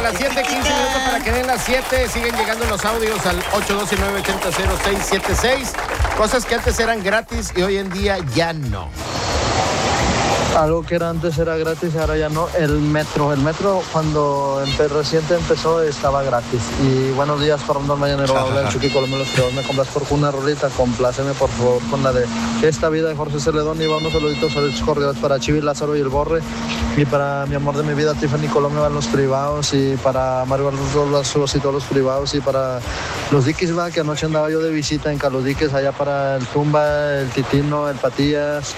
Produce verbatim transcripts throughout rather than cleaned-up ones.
las siete quince minutos para que den las siete. Siguen llegando los audios al ocho uno dos, nueve ocho cero, cero seis siete seis. Cosas que antes eran gratis y hoy en día ya no. Algo que era antes era gratis y ahora ya no. El metro. El metro cuando empe- reciente empezó estaba gratis. Y buenos días, Fernando Mañanero. Habla el Chucky Colombo. Me compras por una rolita. Compláceme por favor con la de Esta Vida de Jorge Celedón. Y va unos saluditos a los corredores para Chivi, Lázaro y el Borre. Y para mi amor de mi vida, Tiffany Colombo, van los privados. Y para Mario Barros y todos los privados. Y para los Diquis, va, que anoche andaba yo de visita en Calodiques, allá para el Tumba, el Titino, el Patillas.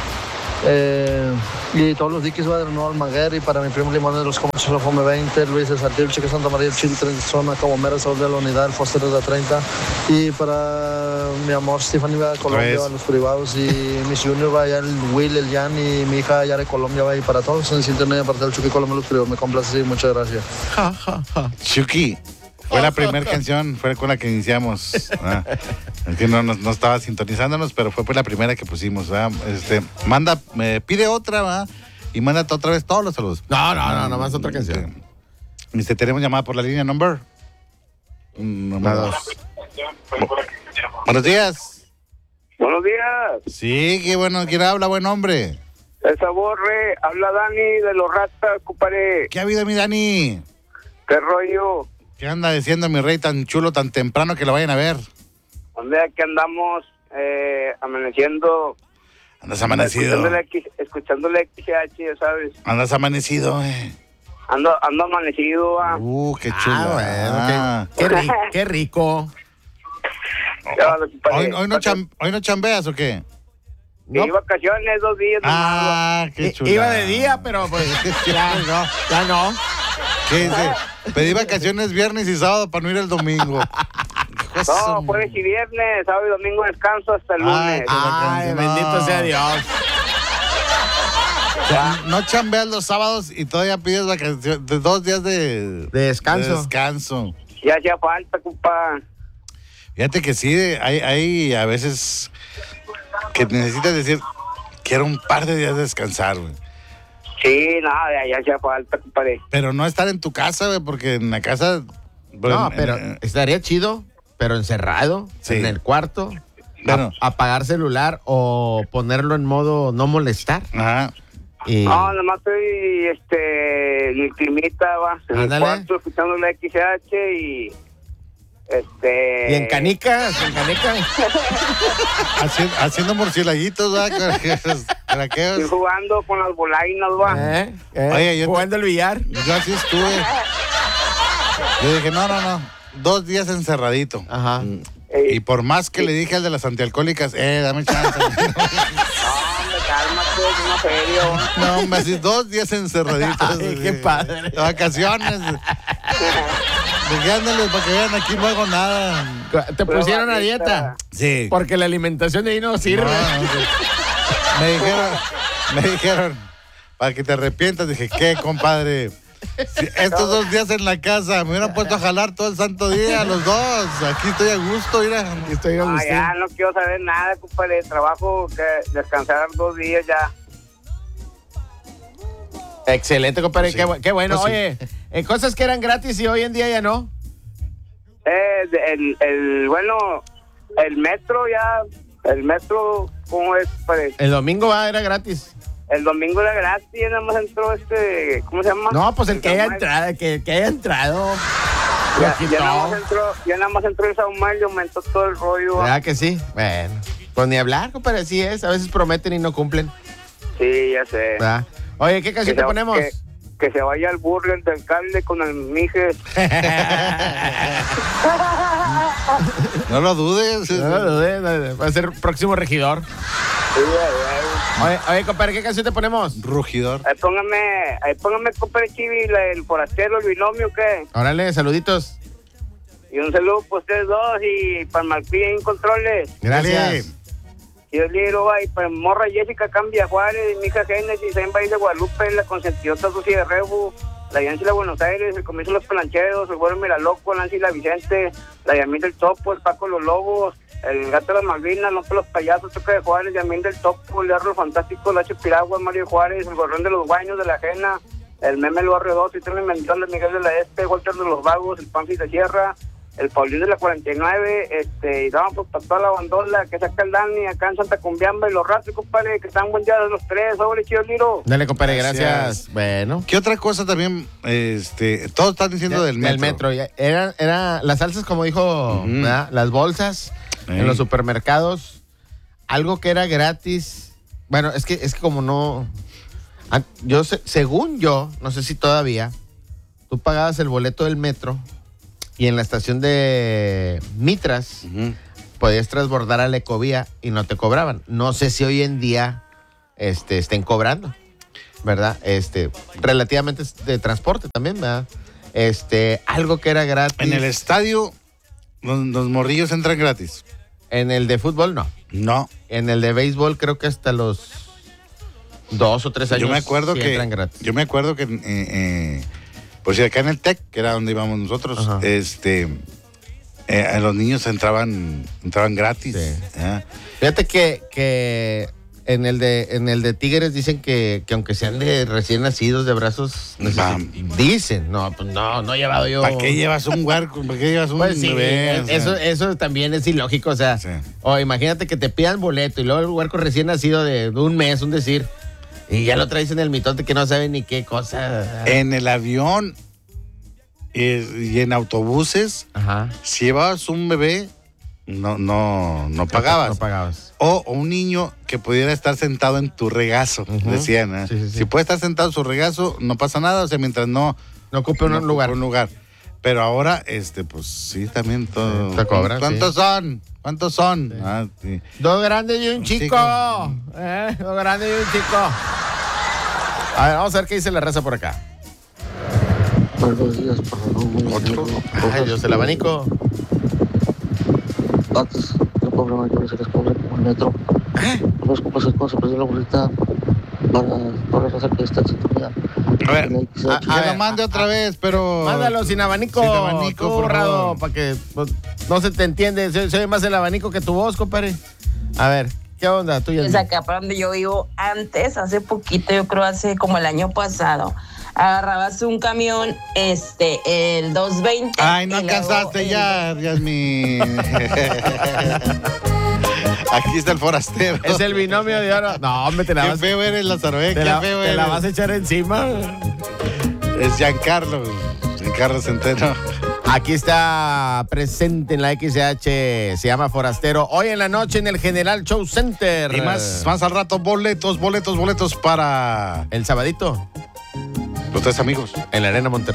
Eh, y todos los diquis va de nuevo Almaguer, y para mi primo Limón de los Comercios Fome veinte, Luis de Saltillo, Chique Santa María, el Chile, Zona, como Mera, Sol de la Unidad, el Foster de la treinta, y para mi amor Stephanie va de Colombia, va, los privados, y mi junior va allá, el Will, el Jan, y mi hija allá de Colombia va, y para todos en sintonía, parte del Chucky Colombia, los privados, me complace, sí, muchas gracias. Ja, ja, ja. Chucky. Fue la primera canción, fue con la que iniciamos. Ah, es que no, no, no estaba sintonizándonos, pero fue pues la primera que pusimos. ¿verdad? Este, manda, me pide otra, ¿verdad? Y mándate otra vez todos los saludos. No, no, no, nomás otra canción. Este, tenemos llamada por la línea number. Número dos. Buenos días. Buenos días. Sí, qué bueno, ¿quién habla? Buen hombre. El Saborre, habla Dani de los Ratas, compadre. ¿Qué ha habido, mi Dani? ¿Qué rollo? ¿Qué anda diciendo mi rey tan chulo, tan temprano que lo vayan a ver? ¿Dónde aquí andamos eh, amaneciendo? Andas amanecido. Escuchándole, X, escuchándole X H, ya sabes. Andas amanecido, eh. Ando, ando amanecido. Ah. Uh, qué chulo. Ah, bueno, ah. qué, qué, ri- qué rico. Ya, compadre, ¿Hoy, hoy, no cham- ¿Hoy no chambeas o qué? Y No. vacaciones, dos días. Ah, qué I- chulo. Iba de día, pero pues ya no. Ya no. ¿Qué dice? Pedí vacaciones viernes y sábado para no ir el domingo. No, jueves y viernes, sábado y domingo descanso hasta el lunes. Ay, No. bendito sea Dios. O sea, no chambeas los sábados y todavía pides vacaciones, de dos días de, De descanso. de descanso. Ya hacía falta, compa. Fíjate que sí, hay, hay a veces que necesitas decir, quiero un par de días de descansar, güey. Sí, nada, ya, ya hacía falta, compadre. Pero no estar en tu casa, güey, porque en la casa... No, en- pero en- estaría chido, pero encerrado, Sí. en el cuarto, Bueno. a- apagar celular o ponerlo en modo no molestar. Ajá. Y No, nomás estoy, este, en el climita, va, en Ándale. el cuarto, escuchando la X H y, este... y en canicas, en canicas. Haciendo, haciendo murciélaguitos, ¿verdad? Craqueos. Estoy jugando con las bolainas, va. ¿Eh? ¿Eh? Oye, yo te- Jugando el billar. Yo así estuve. Yo dije, no, no, no. Dos días encerradito. Ajá. Y por más que le dije al de las antialcohólicas, eh, dame chance. No, hombre, cálmate, es una feria, va. No, hombre, así dos días encerraditos. Ay, qué padre. De vacaciones. Dije, ándale, para que vean, aquí no hago nada. Te pusieron a dieta. Sí. Porque la alimentación de ahí no sirve. No, no, sí. Me dijeron, me dijeron, para que te arrepientas, dije, ¿qué, compadre? Si estos dos días en la casa me hubieran puesto a jalar todo el santo día, los dos. Aquí estoy a gusto, mira. Aquí estoy a Ah, gusto. ya, no quiero saber nada, compadre. Trabajo, que descansar dos días ya. Excelente, compadre. Sí. Qué, bu- qué bueno. Pues sí. Oye, eh, cosas que eran gratis y hoy en día ya no. Eh, de- el, el, bueno, el metro ya, el metro, ¿cómo es, compadre? El domingo va, era gratis. El domingo era gratis, ya nada más entró este, ¿cómo se llama? No, pues el que haya Samuel. entrado, que, que haya entrado. Ya, Lo quitó. ya nada más entró, ya nada más entró el Samuel y aumentó todo el rollo. ¿va? ¿Verdad que sí? Bueno, pues ni hablar, compadre, así es. A veces prometen y no cumplen. Sí, ya sé. ¿Verdad? Oye, ¿qué canción Que te se- ponemos? Que, que se vaya al burger del alcalde con el Mijes. No lo dudes. No lo dudes, no, no, va a ser próximo regidor. Sí, ya, Oye, oye, compadre, ¿qué canción te ponemos? Rugidor. ya. Ahí póngame, ahí póngame, compadre Chivi, la- el forastero, el binomio, ¿qué? Órale, saluditos. Y un saludo para ustedes dos y para el Malpí en controles. Gracias. Y el libro, y para Morra Jessica Cambia Juárez, mi hija Génesis, en País de Guadalupe, la consentidota Sucia de Rebu, la Yancy de Buenos Aires, el comienzo de los Pelancheros, el Güero Miraloco, Nancy la Vicente, la Yamín del Topo, el Paco los Lobos, el Gato de las Malvinas, López los Payasos, Toque de Juárez, Yamín del Topo, el Arro Fantástico, el H. Piragua, Mario Juárez, el Gorrón de los Guaños de la Ajena, el Meme el Barrio dos, Citrón y Mendoza, Miguel de la Este, Walter de los Vagos, el Panfi de Sierra, el Paulín de la cuarenta y nueve, este, y vamos pues para toda la bandola que saca el Dani acá en Santa Cumbiamba y los Ratos, compadre, que están buen día los tres, sobre chido Liro. Dale, compadre, gracias. Gracias. Bueno. ¿Qué otra cosa también? Este, todos están diciendo del metro. Del metro. ya- Era, era las salsas, como dijo, Ujú. ¿verdad? Las bolsas Ey. en los supermercados. Algo que era gratis. Bueno, es que, es que como no... ah, Yo sé- según yo, no sé si todavía, tú pagabas el boleto del metro y en la estación de Mitras Ujú. podías transbordar a la Ecovía y no te cobraban. No sé si hoy en día este, estén cobrando, ¿verdad? Este, relativamente de transporte también, ¿verdad? Este, algo que era gratis. En el estadio, los, los morrillos entran gratis. En el de fútbol, no. No. En el de béisbol, creo que hasta los dos o tres años. Yo me acuerdo sí que. entran gratis. Yo me acuerdo que. Eh, eh, pues acá en el TEC, que era donde íbamos nosotros, Ajá. este. Eh, los niños entraban entraban gratis. Sí. ¿eh? Fíjate que, que en el de en el de Tigres dicen que, que aunque sean de recién nacidos de brazos, Bam. dicen, no, pues no, no he llevado yo. ¿Para qué llevas un huerco? ¿Para qué llevas un Pues sí, bebé? O sea, eso, eso también es ilógico, o sea, Sí. o imagínate que te pidan boleto y luego el huerco recién nacido de, de un mes, un decir, y ya lo traes en el mitote que no sabe ni qué cosa. En el avión eh, y en autobuses, Ajá. si llevabas un bebé, no, no, no pagabas. No pagabas. O, o un niño que pudiera estar sentado en tu regazo, Ujú. decían. ¿eh? Sí, sí, sí. Si puede estar sentado en su regazo, no pasa nada, o sea, mientras no... No ocupe un no lugar. ocupe un lugar. Pero ahora, este, pues sí, también todo... Sí, te cobran, ¿Cuántos son? ¿Cuántos son? Sí. Ah, sí. Dos grandes y un Un chico. chico. ¿Eh? Dos grandes y un chico. A ver, vamos a ver qué dice la raza por acá. Buenos días, por favor. ¿Otro? Ay, Dios, el abanico. Antes, el pobre mayor se les cobra como el metro. No los ocupas cuando se perdió la bolita para toda la raza que está en sintonía. A ver, En la X H. a- que ver, lo mande a- otra vez, pero... Mándalo sin abanico. Sin abanico, tú, por borrado, favor. para que pues, no se te entiende. Se, se oye más el abanico que tu voz, compadre. A ver, ¿qué onda? Tú ya. Pues acá para donde yo vivo antes, hace poquito, yo creo hace como el año pasado, agarrabas un camión, este, el doscientos veinte. Ay, no y luego alcanzaste el- ya, Yasmin. Aquí está el forastero. Es el binomio de oro. No, hombre, te la Qué vas, feo eres, Lázaro, eh. te Qué la, feo te la eres. vas a echar encima. Es Giancarlo. Giancarlo Centeno. Aquí está presente en la X H, se llama Forastero. Hoy en la noche en el General Show Center. Y más, más al rato, boletos, boletos, boletos para El sabadito los tres amigos. en la Arena Monterrey.